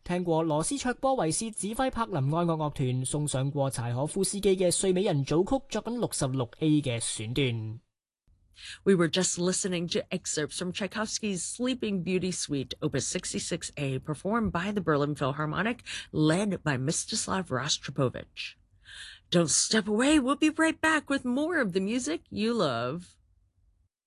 聽過羅斯卓波維斯指揮柏林愛樂樂團送上過柴可夫斯基嘅睡美人組曲作品 66A 嘅選段。 We were just listening to excerpts from Tchaikovsky's Sleeping Beauty Suite, Opus 66A, performed by the Berlin Philharmonic, led by Mstislav Rostropovich. Don't step away. We'll be right back with more of the music you love.